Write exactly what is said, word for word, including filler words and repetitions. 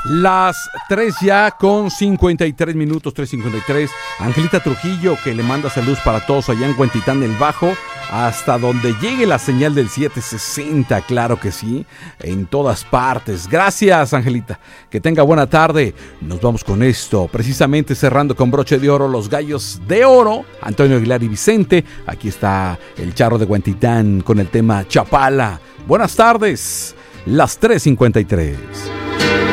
Las tres ya con cincuenta y tres minutos, tres cincuenta y tres. Angelita Trujillo, que le manda saludos para todos allá en Huentitán del Bajo, hasta donde llegue la señal del setecientos sesenta, claro que sí, en todas partes. Gracias, Angelita, que tenga buena tarde. Nos vamos con esto, precisamente cerrando con broche de oro, los Gallos de Oro, Antonio Aguilar y Vicente. Aquí está el Charro de Huentitán con el tema Chapala. Buenas tardes, las tres cincuenta y tres.